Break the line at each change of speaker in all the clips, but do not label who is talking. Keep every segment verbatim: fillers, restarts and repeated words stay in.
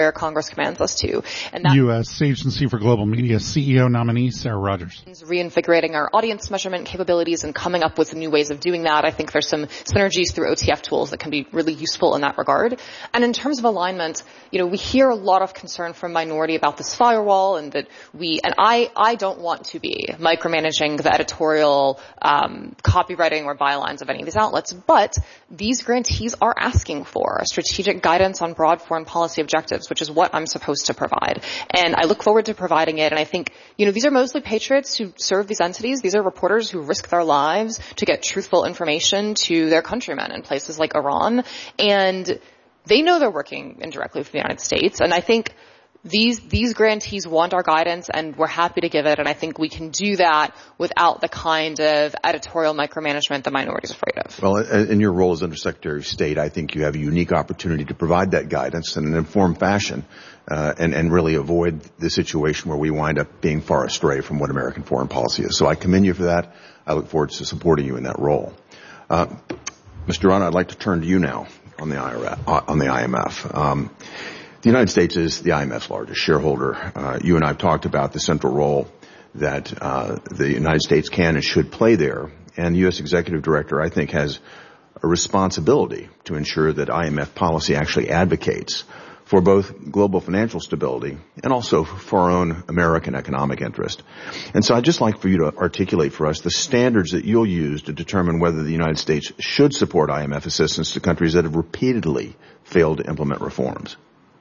where Congress commands us to. And that
U S Agency for Global Media C E O nominee Sarah Rogers.
Reinvigorating our audience measurement capabilities and coming up with new ways of doing that. I think there's some synergies through O T F tools that can be really useful in that regard. And in terms of alignment, you know, we hear a lot of concern from minority about this firewall and that we, and I, I don't want to be micromanaging the editorial, um, copywriting or bylines of any of these outlets, but these grantees are asking for strategic guidance on broad foreign policy objectives, which is what I'm supposed to provide. And I look forward to providing it. And I think, you know, these are mostly patriots who serve these entities. These are reporters who risk their lives to get truthful information to their countrymen in places like Iran. And they know they're working indirectly with the United States. And I think These, these grantees want our guidance and we're happy to give it. And I think we can do that without the kind of editorial micromanagement the minority is afraid of.
Well, in your role as Undersecretary of State, I think you have a unique opportunity to provide that guidance in an informed fashion, uh, and, and really avoid the situation where we wind up being far astray from what American foreign policy is. So I commend you for that. I look forward to supporting you in that role. Uh, Mister Ron, I'd like to turn to you now on the I R S, uh, on the I M F. Um, The United States is the I M F's largest shareholder. Uh, you and I have talked about the central role that uh, the United States can and should play there. And the U S Executive Director, I think, has a responsibility to ensure that I M F policy actually advocates for both global financial stability and also for our own American economic interest. And so I'd just like for you to articulate for us the standards that you'll use to determine whether the United States should support I M F assistance to countries that have repeatedly failed to implement reforms.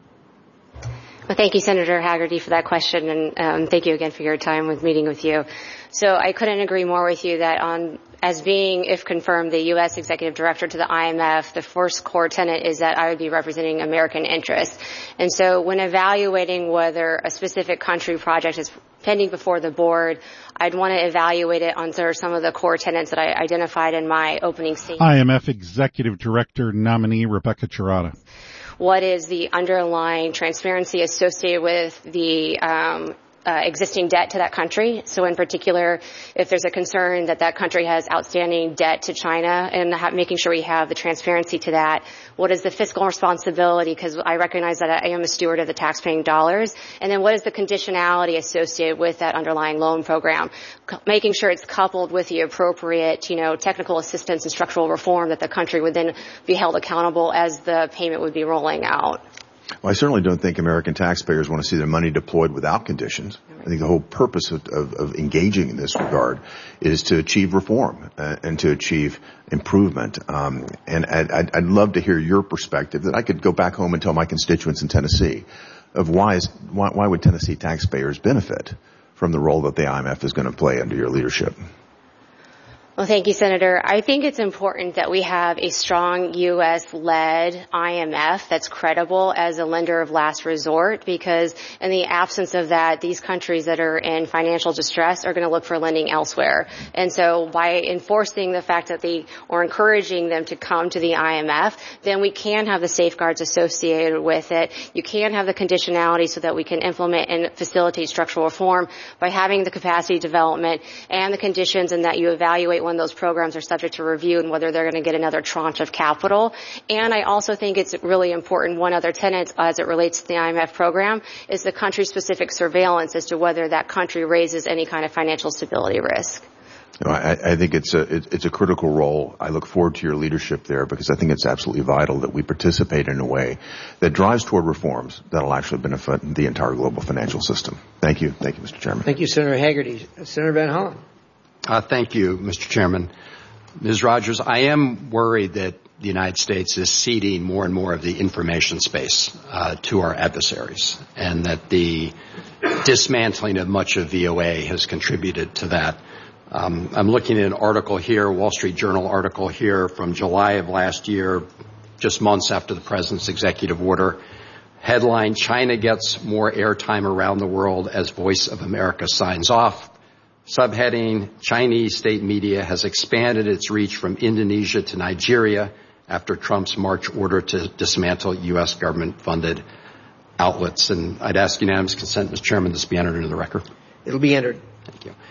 Well, thank you, Senator Hagerty, for that question, and um, thank you again for your time with meeting with you. So I couldn't agree more with you that on, as being, if confirmed, the U S Executive Director to the I M F, the first core tenet is that I would be representing American interests. And so when evaluating whether a specific country project is pending before the board, I'd want to evaluate it on sort of some of the core tenets that I identified in my opening statement.
I M F Executive Director nominee Rebecca Chirata.
What is the underlying transparency associated with the um, uh, existing debt to that country? So in particular, if there's a concern that that country has outstanding debt to China, and ha- making sure we have the transparency to that. What is the fiscal responsibility? Because I recognize that I am a steward of the taxpaying dollars. And then what is the conditionality associated with that underlying loan program? C- making sure it's coupled with the appropriate, you know, technical assistance and structural reform that the country would then be held accountable as the payment would be rolling out.
Well, I certainly don't think American taxpayers want to see their money deployed without conditions. I think the whole purpose of, of, of engaging in this regard is to achieve reform uh, and to achieve improvement. Um, and I'd, I'd, I'd love to hear your perspective that I could go back home and tell my constituents in Tennessee of why, is, why, why would Tennessee taxpayers benefit from the role that the I M F is going to play under your leadership.
Well, thank you, Senator. I think it's important that we have a strong U S-led I M F that's credible as a lender of last resort, because in the absence of that, these countries that are in financial distress are going to look for lending elsewhere. And so by enforcing the fact that they, or encouraging them to come to the I M F, then we can have the safeguards associated with it. You can have the conditionality so that we can implement and facilitate structural reform by having the capacity development and the conditions, and that you evaluate when those programs are subject to review and whether they're going to get another tranche of capital. And I also think it's really important, one other tenet as it relates to the I M F program, is the country-specific surveillance as to whether that country raises any kind of financial stability risk.
No, I, I think it's a it, it's a critical role. I look forward to your leadership there, because I think it's absolutely vital that we participate in a way that drives toward reforms that will actually benefit the entire global financial system. Thank you. Thank you, Mister Chairman.
Thank you, Senator Hagerty. Senator Van Hollen.
Uh, thank you, Mister Chairman. Miz Rogers, I am worried that the United States is ceding more and more of the information space uh, to our adversaries, and that the dismantling of much of V O A has contributed to that. Um, I'm looking at an article here, a Wall Street Journal article here from July of last year, just months after the President's executive order. Headline, China gets more airtime around the world as Voice of America signs off. Subheading, Chinese state media has expanded its reach from Indonesia to Nigeria after Trump's March order to dismantle U S government-funded outlets. And I'd ask unanimous consent, Mister Chairman, this be entered into the record.
It'll be entered.
Thank you.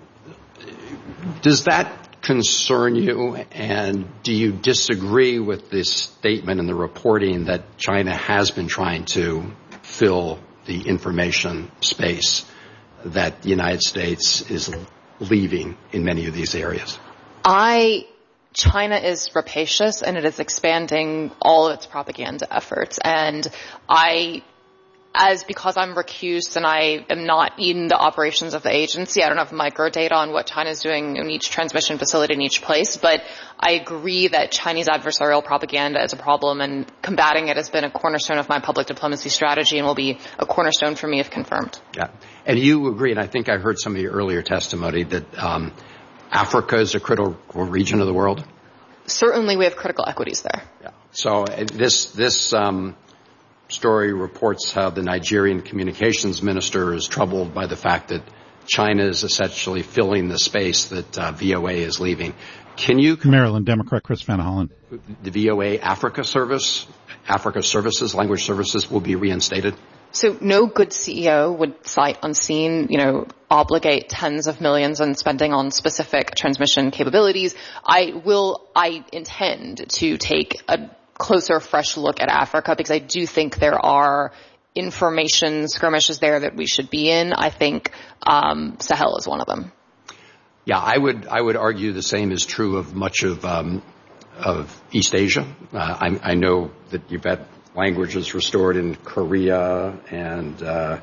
Does that concern you, and do you disagree with this statement in the reporting that China has been trying to fill the information space that the United States is leaving in many of these areas?
I, China is rapacious and it is expanding all of its propaganda efforts. And I, as because I'm recused and I am not in the operations of the agency, I don't have micro data on what China is doing in each transmission facility in each place, but I agree that Chinese adversarial propaganda is a problem, and combating it has been a cornerstone of my public diplomacy strategy and will be a cornerstone for me if confirmed.
Yeah. And you agree, and I think I heard some of your earlier testimony, that um, Africa is a critical region of the world?
Certainly we have critical equities there.
Yeah. So uh, this, this, um, story reports how the Nigerian communications minister is troubled by the fact that China is essentially filling the space that uh, V O A is leaving. Can you...
Maryland Democrat Chris Van Hollen.
The V O A Africa service, Africa services, language services will be reinstated?
So no good C E O would sight unseen, you know, obligate tens of millions in spending on specific transmission capabilities. I will, I intend to take a closer, fresh look at Africa because I do think there are information skirmishes there that we should be in. I think um, Sahel is one of them.
Yeah, I would I would argue the same is true of much of um, of East Asia. Uh, I, I know that you've had languages restored in Korea and uh,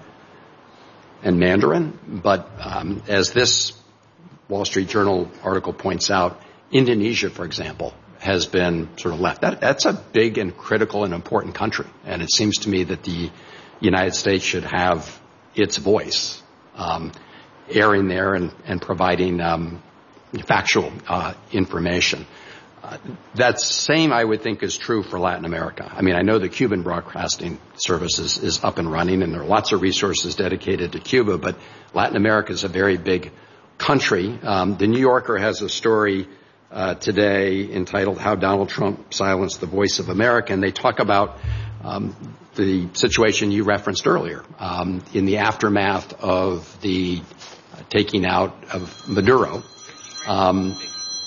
and Mandarin, but um, as this Wall Street Journal article points out, Indonesia, for example, has been sort of left. That, that's a big and critical and important country. And it seems to me that the United States should have its voice, um, airing there and, and providing um, factual uh, information. Uh, that same, I would think, is true for Latin America. I mean, I know the Cuban Broadcasting Service is, is up and running, and there are lots of resources dedicated to Cuba, but Latin America is a very big country. Um, the New Yorker has a story Uh, today entitled How Donald Trump Silenced the Voice of America, and they talk about um, the situation you referenced earlier. Um, in the aftermath of the uh, taking out of Maduro, um,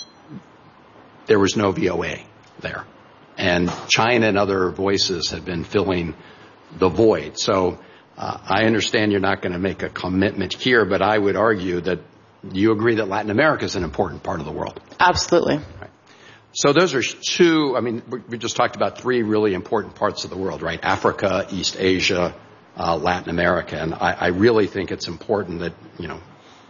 there was no V O A there. And China and other voices have been filling the void. So uh, I understand you're not going to make a commitment here, but I would argue that you agree that Latin America is an important part of the world.
Absolutely.
Right. So those are two, I mean, we just talked about three really important parts of the world, right? Africa, East Asia, uh, Latin America. And I, I really think it's important that, you know,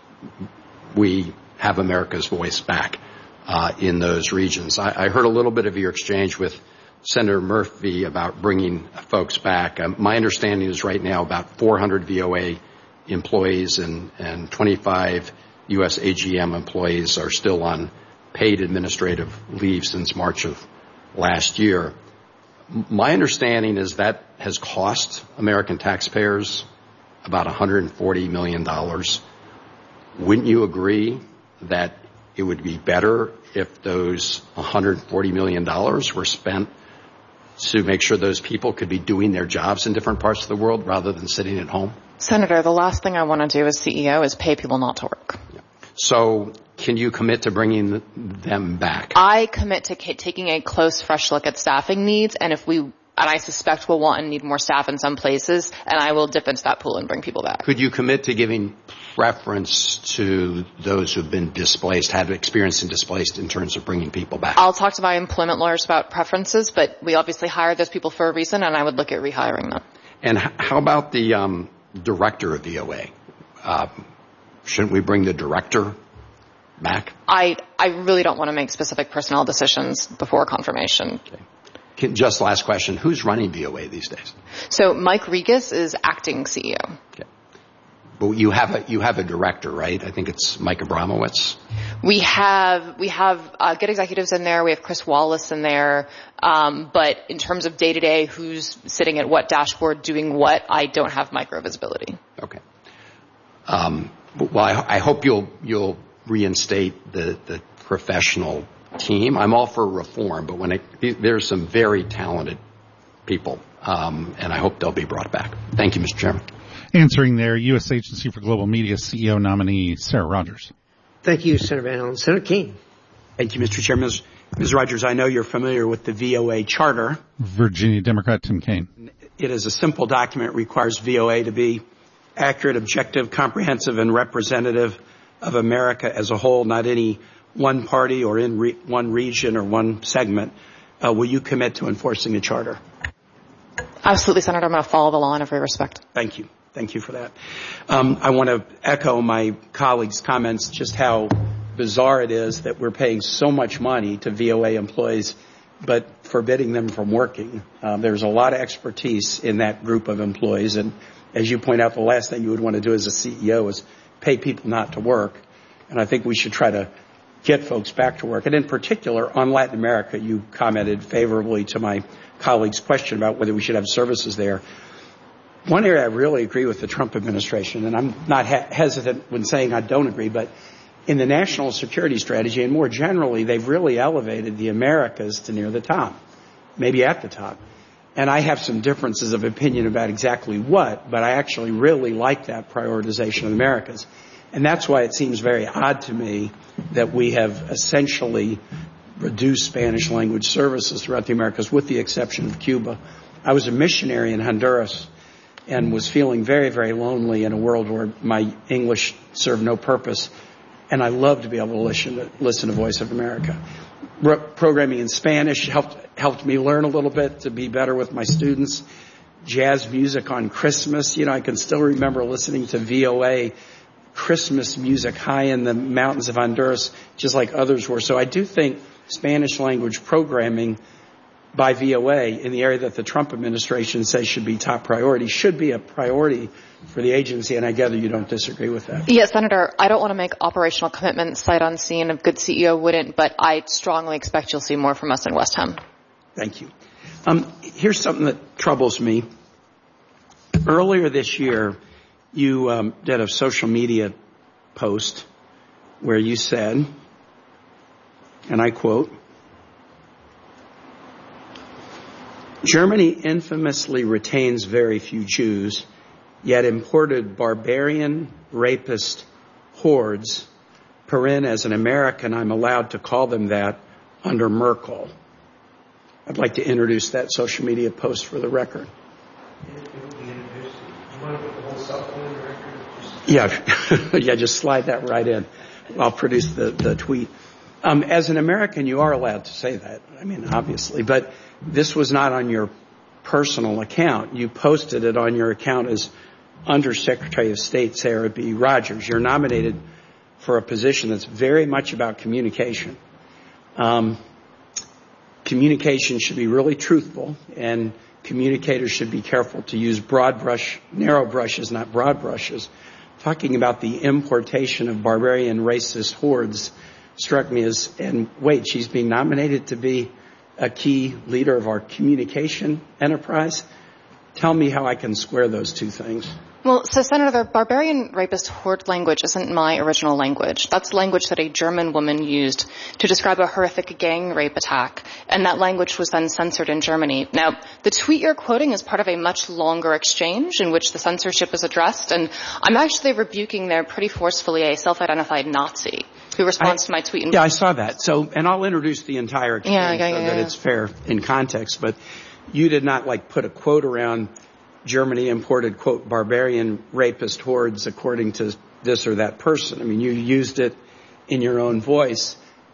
we have America's voice back uh, in those regions. I, I heard a little bit of your exchange with Senator Murphy about bringing folks back. Um, my understanding is right now about four hundred V O A employees and, and twenty-five U S A G M employees are still on paid administrative leave since March of last year. My understanding is that has cost American taxpayers about one hundred forty million dollars. Wouldn't you agree that it would be better if those one hundred forty million dollars were spent to make sure those people could be doing their jobs in different parts of the world rather than sitting at home?
Senator, the last thing I want to do as C E O is pay people not to work.
Yeah. So can you commit to bringing them back?
I commit to k- taking a close, fresh look at staffing needs, and if we, and I suspect we'll want and need more staff in some places, and I will dip into that pool and bring people back.
Could you commit to giving preference to those who've been displaced, have experience in displaced in terms of bringing people back?
I'll talk to my employment lawyers about preferences, but we obviously hire those people for a reason, and I would look at rehiring them.
And h- how about the um, director of V O A? Uh, shouldn't we bring the director back?
I, I really don't want to make specific personnel decisions before confirmation.
Okay. Can, just last question. Who's running V O A these days?
So Mike Regas is acting C E O.
Okay. But you have a, you have a director, right? I think it's Mike Abramowitz.
We have, we have, uh, good executives in there. We have Chris Wallace in there. Um, but in terms of day to day, who's sitting at what dashboard doing what, I don't have micro visibility.
Okay. Um, well, I, I hope you'll, you'll reinstate the, the professional team. I'm all for reform, but when it, there's some very talented people, um, and I hope they'll be brought back. Thank you, Mister Chairman.
Answering there, U S Agency for Global Media C E O nominee Sarah Rogers.
Thank you, Senator Van Hollen. Senator Keene.
Thank you, Mister Chairman. Miz Rogers, I know you're familiar with the V O A charter.
Virginia Democrat Tim Kaine.
it is a simple document. It requires V O A to be accurate, objective, comprehensive, and representative of America as a whole, not any one party or in re- one region or one segment. Uh, will you commit to enforcing the charter?
Absolutely, Senator. I'm going to follow the law in every respect.
Thank you. Thank you for that. Um, I want to echo my colleagues' comments just how bizarre it is that we're paying so much money to V O A employees but forbidding them from working. Um, there's a lot of expertise in that group of employees, and as you point out, the last thing you would want to do as a C E O is pay people not to work. And I think we should try to get folks back to work. And in particular, on Latin America, you commented favorably to my colleague's question about whether we should have services there. One area I really agree with the Trump administration, and I'm not he- hesitant when saying I don't agree, but in the national security strategy and more generally, they've really elevated the Americas to near the top, maybe at the top. And I have some differences of opinion about exactly what, but I actually really like that prioritization of the Americas. And that's why it seems very odd to me that we have essentially reduced Spanish language services throughout the Americas, with the exception of Cuba. I was a missionary in Honduras and was feeling very, very lonely in a world where my English served no purpose. And I love to be able to listen to, listen to Voice of America. Pro- programming in Spanish helped helped me learn a little bit to be better with my students. Jazz music on Christmas. You know, I can still remember listening to V O A Christmas music high in the mountains of Honduras, just like others were. So I do think Spanish language programming by V O A in the area that the Trump administration says should be top priority should be a priority for the agency, and I gather you don't disagree with that.
Yes, Senator, I don't want to make operational commitments sight unseen. A good C E O wouldn't, but I strongly expect you'll see more from us in West Ham.
Thank you. Um, here's something that troubles me. Earlier this year, you um, did a social media post where you said, and I quote, "Germany infamously retains very few Jews, yet imported barbarian rapist hordes, paren, as an American, I'm allowed to call them that, under Merkel." I'd like to introduce that social media post for the record. Yeah, yeah, just slide that right in. I'll produce the, the tweet. Um, as an American, you are allowed to say that. I mean, obviously, but this was not on your personal account. You posted it on your account as Undersecretary of State Sarah B. Rogers. You're nominated for a position that's very much about communication. Um, communication should be really truthful, and communicators should be careful to use broad brush, narrow brushes, not broad brushes. Talking about the importation of barbarian racist hordes struck me as, and wait, she's being nominated to be a key leader of our communication enterprise. Tell me how I can square those two things.
Well, so Senator, the barbarian rapist horde language isn't my original language. That's language that a German woman used to describe a horrific gang rape attack, and that language was then censored in Germany. Now, the tweet you're quoting is part of a much longer exchange in which the censorship is addressed, and I'm actually rebuking there pretty forcefully a self-identified Nazi who responds I, to my tweet. And
yeah, I saw that. So, and I'll introduce the entire exchange
yeah, yeah, yeah,
so
yeah,
that
yeah.
it's fair in context, but you did not like put a quote around Germany imported, quote, barbarian rapist hordes according to this or that person. I mean, you used it in your own voice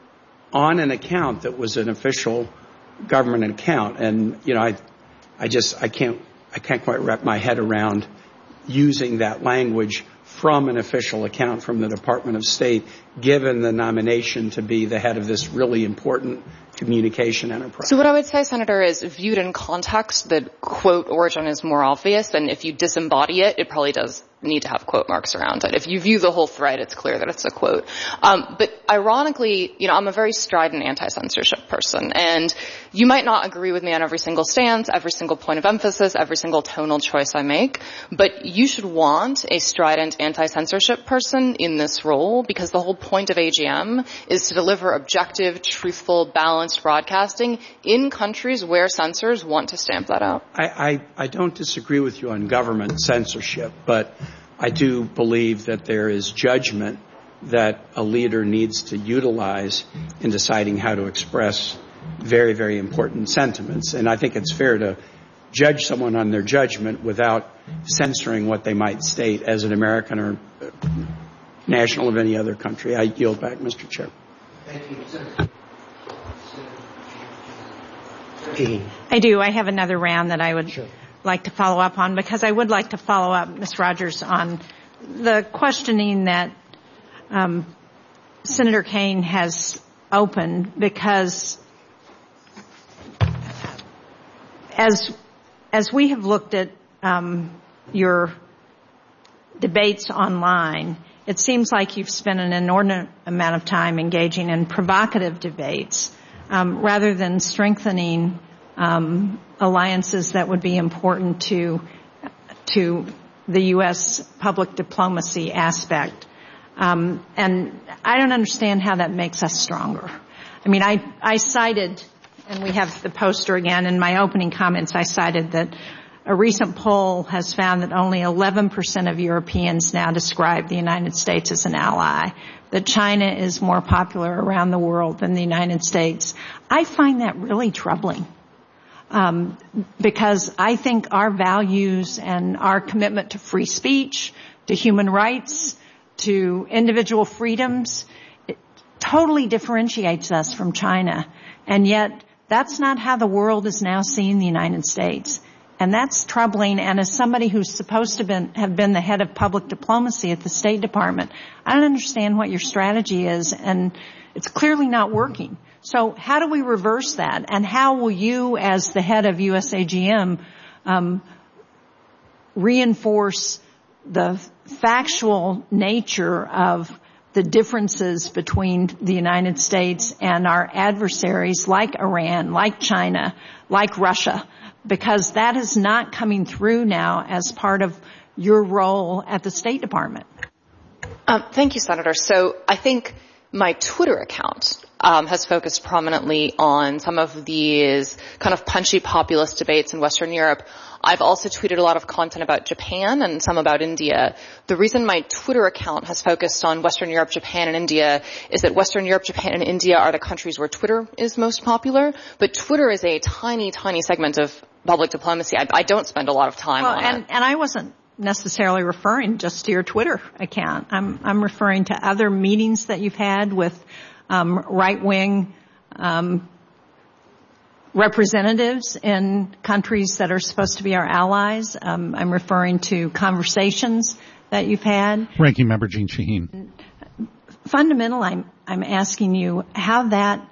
on an account that was an official government account. And, you know, I, I just, I can't, I can't quite wrap my head around using that language from an official account from the Department of State, given the nomination to be the head of this really important communication enterprise.
So what I would say, Senator, is viewed in context, the quote origin is more obvious, and if you disembody it, it probably does need to have quote marks around it. If you view the whole thread, it's clear that it's a quote. Um, but ironically, you know, I'm a very strident anti-censorship person, and you might not agree with me on every single stance, every single point of emphasis, every single tonal choice I make, but you should want a strident anti-censorship person in this role, because the whole point of A G M is to deliver objective, truthful, balanced broadcasting in countries where censors want to stamp that out.
I, I, I don't disagree with you on government censorship, but I do believe that there is judgment that a leader needs to utilize in deciding how to express very, very important sentiments. And I think it's fair to judge someone on their judgment without censoring what they might state as an American or national of any other country. I yield back, Mister Chair.
Thank you, sir.
I do. I have another round that I would
Sure.
like to follow up on, because I would like to follow up, Miz Rogers, on the questioning that um, Senator Kaine has opened, because as as we have looked at um, your debates online, it seems like you've spent an inordinate amount of time engaging in provocative debates um, rather than strengthening um, alliances that would be important to to the U S public diplomacy aspect. Um, and I don't understand how that makes us stronger. I mean, I, I cited, and we have the poster again, in my opening comments, I cited that a recent poll has found that only eleven percent of Europeans now describe the United States as an ally, that China is more popular around the world than the United States. I find that really troubling. Um, because I think our values and our commitment to free speech, to human rights, to individual freedoms, it totally differentiates us from China. And yet, that's not how the world is now seeing the United States. And that's troubling. And as somebody who's supposed to been, have been the head of public diplomacy at the State Department, I don't understand what your strategy is, and it's clearly not working. So how do we reverse that? And how will you, as the head of U S A G M, um, reinforce the factual nature of the differences between the United States and our adversaries like Iran, like China, like Russia? Because that is not coming through now as part of your role at the State Department.
Um, thank you, Senator. So I think my Twitter account um, has focused prominently on some of these kind of punchy populist debates in Western Europe. I've also tweeted a lot of content about Japan and some about India. The reason my Twitter account has focused on Western Europe, Japan, and India is that Western Europe, Japan, and India are the countries where Twitter is most popular, but Twitter is a tiny, tiny segment of public diplomacy. I, I don't spend a lot of time
well,
on
and,
it.
And I wasn't necessarily referring just to your Twitter account. I'm, I'm referring to other meetings that you've had with um, right-wing um, representatives in countries that are supposed to be our allies. Um, I'm referring to conversations that you've had.
Ranking Member Jeanne Shaheen.
Fundamentally, I'm, I'm asking you how that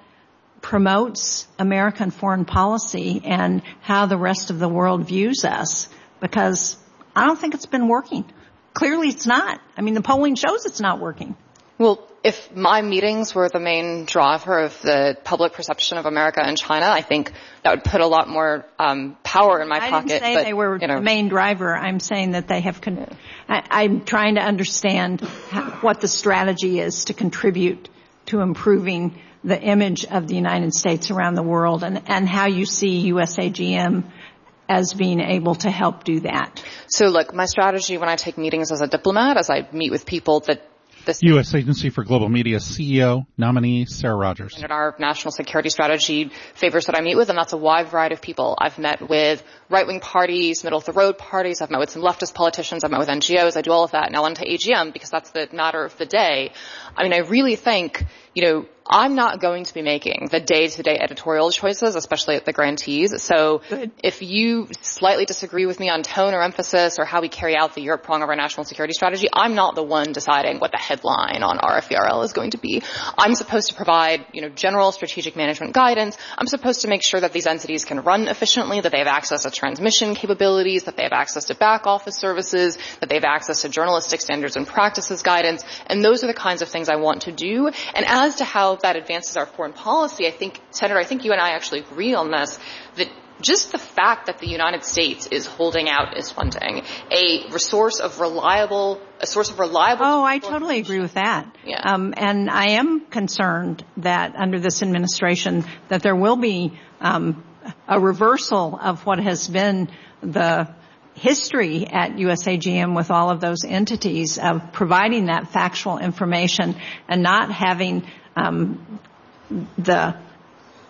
promotes American foreign policy and how the rest of the world views us, because I don't think it's been working. Clearly it's not. I mean, the polling shows it's not working.
Well, if my meetings were the main driver of the public perception of America and China, I think that would put a lot more um, power in my
I
pocket.
I didn't say
but,
they were
you know,
the main driver. I'm saying that they have con- I, I'm trying to understand how, what the strategy is to contribute to improving the image of the United States around the world, and, and how you see U S A G M as being able to help do that.
So look, my strategy when I take meetings as a diplomat, as I meet with people that this
U S Agency for Global Media C E O nominee Sarah Rogers.
And our national security strategy favors that I meet with, and that's a wide variety of people. I've met with right-wing parties, middle-of-the-road parties. I've met with some leftist politicians. I've met with N G Os. I do all of that. Now onto A G M, because that's the matter of the day. I mean, I really think, you know, I'm not going to be making the day-to-day editorial choices, especially at the grantees. So
Good.
If you slightly disagree with me on tone or emphasis or how we carry out the Europe prong of our national security strategy, I'm not the one deciding what the headline on R F E R L is going to be. I'm supposed to provide, you know, general strategic management guidance. I'm supposed to make sure that these entities can run efficiently, that they have access to transmission capabilities, that they have access to back office services, that they have access to journalistic standards and practices guidance. And those are the kinds of things I want to do. And as to how that advances our foreign policy, I think, Senator, I think you and I actually agree on this, that just the fact that the United States is holding out its funding, a resource of reliable, a source of reliable.
Oh, I totally agree with that.
Yeah.
Um, and I am concerned that under this administration that there will be um, a reversal of what has been the history at U S A G M with all of those entities of providing that factual information and not having um, the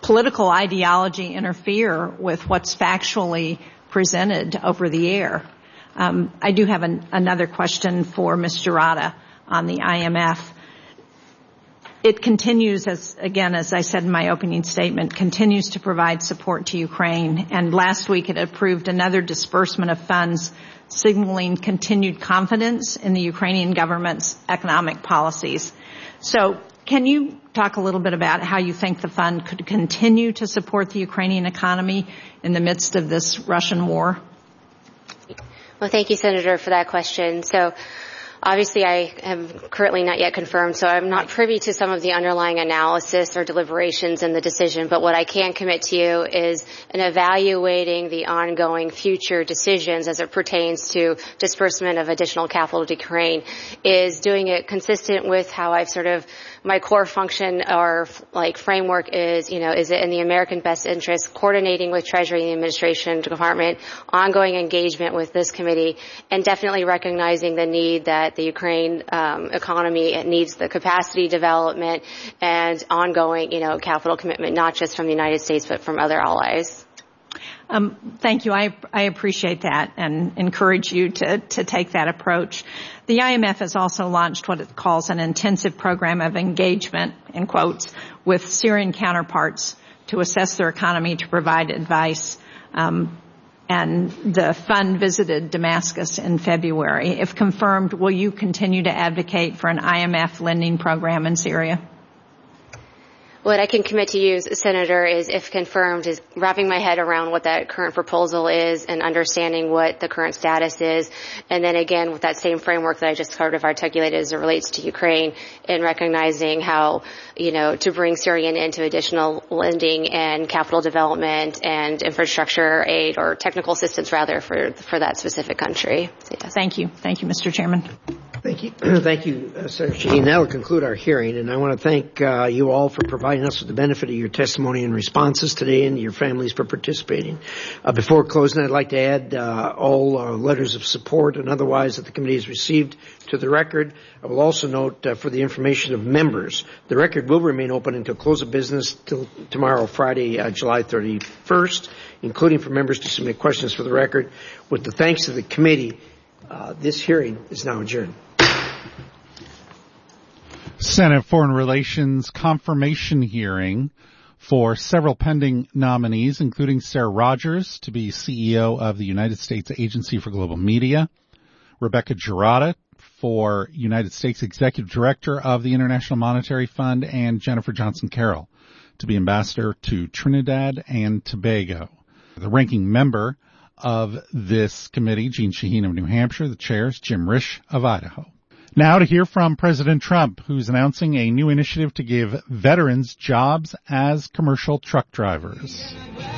political ideology interfere with what's factually presented over the air. Um, I do have an, another question for Miz Girauta on the I M F. It continues, as again, as I said in my opening statement, continues to provide support to Ukraine. And last week it approved another disbursement of funds, signaling continued confidence in the Ukrainian government's economic policies. So can you talk a little bit about how you think the fund could continue to support the Ukrainian economy in the midst of this Russian war?
Well, thank you, Senator, for that question. So obviously, I am currently not yet confirmed, so I'm not privy to some of the underlying analysis or deliberations in the decision. But what I can commit to you is in evaluating the ongoing future decisions as it pertains to disbursement of additional capital to Ukraine is doing it consistent with how I've sort of my core function or like framework is, you know, is it in the American best interest, coordinating with Treasury and the Administration Department, ongoing engagement with this committee, and definitely recognizing the need that the Ukraine um, economy it needs the capacity development and ongoing, you know, capital commitment, not just from the United States, but from other allies.
Um, thank you. I, I appreciate that and encourage you to, to take that approach. The I M F has also launched what it calls an intensive program of engagement, in quotes, with Syrian counterparts to assess their economy, to provide advice. Um, and the fund visited Damascus in February. If confirmed, will you continue to advocate for an I M F lending program in Syria?
What I can commit to you, Senator, is, if confirmed, is wrapping my head around what that current proposal is and understanding what the current status is. And then again, with that same framework that I just sort of articulated as it relates to Ukraine, and recognizing how, you know, to bring Syrian into additional lending and capital development and infrastructure aid, or technical assistance rather, for for that specific country. So, yes.
Thank you. Thank you, Mister Chairman.
Thank you. Thank you, uh, Senator Shaheen. That will conclude our hearing, and I want to thank uh, you all for providing us with the benefit of your testimony and responses today, and your families for participating. Uh, before closing, I'd like to add uh, all uh, letters of support and otherwise that the committee has received to the record. I will also note uh, for the information of members, the record will remain open until close of business till tomorrow, Friday, uh, July thirty-first, including for members to submit questions for the record. With the thanks to the committee, uh, this hearing is now adjourned.
Senate Foreign Relations confirmation hearing for several pending nominees, including Sarah Rogers to be C E O of the United States Agency for Global Media, Rebecca Girauta for United States Executive Director of the International Monetary Fund, and Jennifer Johnson Carroll to be Ambassador to Trinidad and Tobago. The ranking member of this committee, Jeanne Shaheen of New Hampshire. The chair is Jim Risch of Idaho. Now to hear from President Trump, who's announcing a new initiative to give veterans jobs as commercial truck drivers.